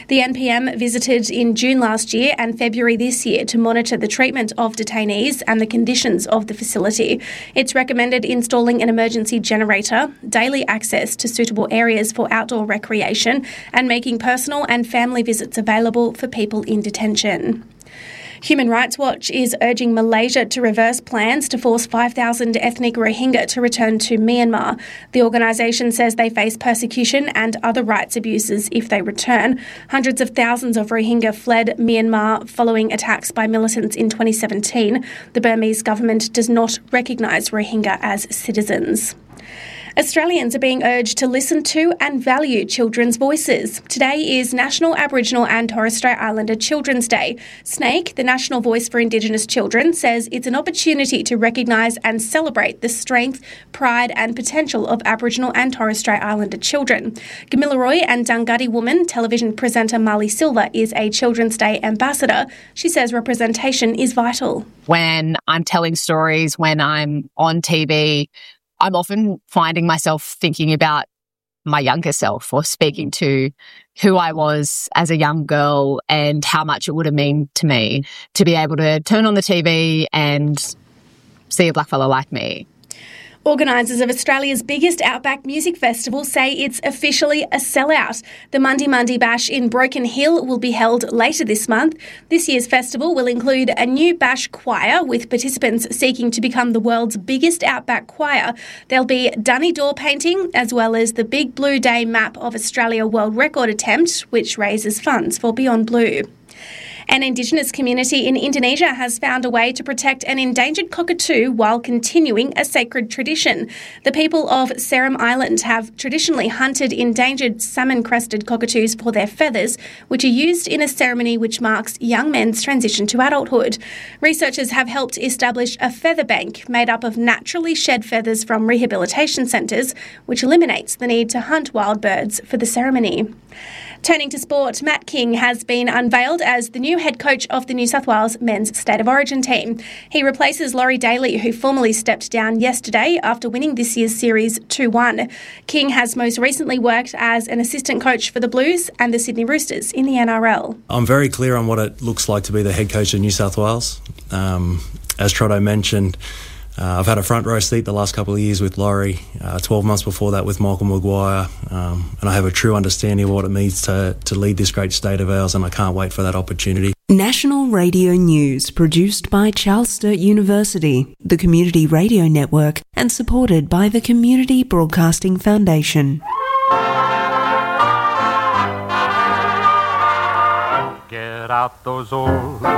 The NPM visited in June last year and February this year to monitor the treatment of detainees and the conditions of the facility. It's recommended installing an emergency generator, daily access to suitable areas for outdoor recreation, and making personal and family visits available for people in detention. Human Rights Watch is urging Malaysia to reverse plans to force 5,000 ethnic Rohingya to return to Myanmar. The organisation says they face persecution and other rights abuses if they return. Hundreds of thousands of Rohingya fled Myanmar following attacks by militants in 2017. The Burmese government does not recognise Rohingya as citizens. Australians are being urged to listen to and value children's voices. Today is National Aboriginal and Torres Strait Islander Children's Day. SNAICC, the National Voice for Indigenous Children, says it's an opportunity to recognise and celebrate the strength, pride and potential of Aboriginal and Torres Strait Islander children. Gamilaroi and Dunghutti woman television presenter Marley Silva is a Children's Day ambassador. She says representation is vital. When I'm telling stories, when I'm on TV, I'm often finding myself thinking about my younger self or speaking to who I was as a young girl and how much it would have meant to me to be able to turn on the TV and see a blackfellow like me. Organisers of Australia's biggest outback music festival say it's officially a sellout. The Mundi Mundi Bash in Broken Hill will be held later this month. This year's festival will include a new bash choir with participants seeking to become the world's biggest outback choir. There'll be dunny door painting as well as the Big Blue Day map of Australia world record attempt, which raises funds for Beyond Blue. An Indigenous community in Indonesia has found a way to protect an endangered cockatoo while continuing a sacred tradition. The people of Seram Island have traditionally hunted endangered salmon-crested cockatoos for their feathers, which are used in a ceremony which marks young men's transition to adulthood. Researchers have helped establish a feather bank made up of naturally shed feathers from rehabilitation centres, which eliminates the need to hunt wild birds for the ceremony. Turning to sport, Matt King has been unveiled as the new head coach of the New South Wales Men's State of Origin team. He replaces Laurie Daly, who formally stepped down yesterday after winning this year's series 2-1. King has most recently worked as an assistant coach for the Blues and the Sydney Roosters in the NRL. I'm very clear on what it looks like to be the head coach of New South Wales. As Trotto mentioned, I've had a front row seat the last couple of years with Laurie, 12 months before that with Michael Maguire, and I have a true understanding of what it means to lead this great state of ours, and I can't wait for that opportunity. National Radio News, produced by Charles Sturt University, the Community Radio Network, and supported by the Community Broadcasting Foundation. Get out those old